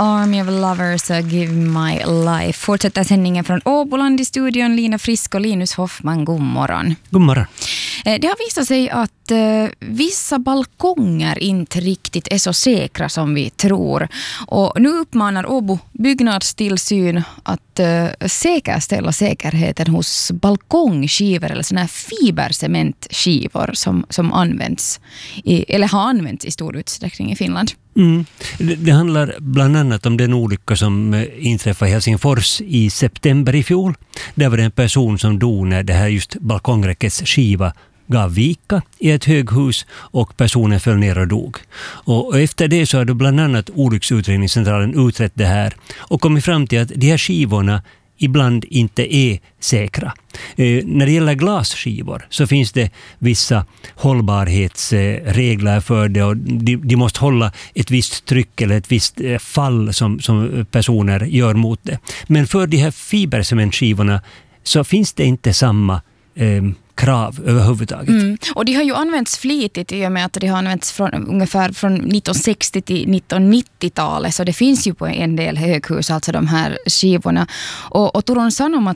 Army of Lovers, Give My Life. Fortsätter sändningen från Åboland i studion. Lina Frisk och Linus Hoffman, god morgon. God morgon. Det har visat sig att vissa balkonger inte riktigt är så säkra som vi tror. Och nu uppmanar Åbo byggnadstillsyn att säkerställa säkerheten hos balkongskivor eller såna här fibercementskivor som används eller har använts i stor utsträckning i Finland. Det handlar bland annat om den olycka som inträffade i Helsingfors i september i fjol. Där var det en person som dog när det här just balkongräckets skiva gav vika i ett höghus och personen föll ner och dog. Och efter det så har då bland annat olycksutredningscentralen utrett det här och kommit fram till att de här skivorna ibland inte är säkra. När det gäller glasskivor så finns det vissa hållbarhetsregler för det och de måste hålla ett visst tryck eller ett visst fall som personer gör mot det. Men för de här fibercementskivorna så finns det inte samma krav överhuvudtaget. Och de har ju använts flitigt i och med att de har använts ungefär från 1960 till 1990-talet, så det finns ju på en del höghus alltså de här skivorna. Och Turun Sanomat